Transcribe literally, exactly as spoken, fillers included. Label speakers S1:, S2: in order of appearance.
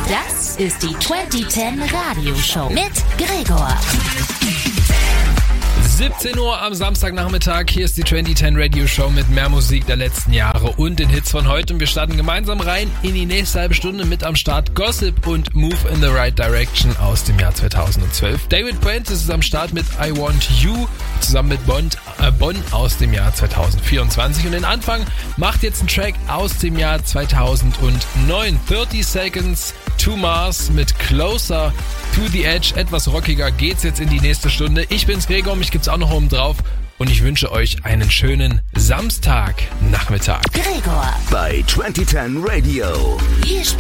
S1: Das ist die zwanzig zehn Radioshow mit Gregor.
S2: siebzehn Uhr am Samstagnachmittag. Hier ist die zwanzig zehn Radio Show mit mehr Musik der letzten Jahre und den Hits von heute. Und wir starten gemeinsam rein in die nächste halbe Stunde mit am Start Gossip und Move in the Right Direction aus dem Jahr zweitausendzwölf. David Prentice ist am Start mit I Want You zusammen mit Bond, äh, Bonn aus dem Jahr zweitausendvierundzwanzig. Und den Anfang macht jetzt ein Track aus dem Jahr zweitausendneun. thirty Seconds to Mars mit Closer to the Edge. Etwas rockiger geht's jetzt in die nächste Stunde. Ich bin's Gregor, mich gibt's auch noch oben drauf. Und ich wünsche euch einen schönen Samstagnachmittag.
S1: Gregor
S3: bei zwanzig zehn Radio.
S1: Hier